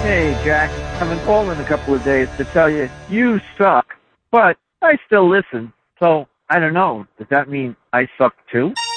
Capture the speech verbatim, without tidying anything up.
Hey, Jack. I've been calling in a couple of days to tell you you suck, but I still listen. So, I don't know. Does that mean I suck too?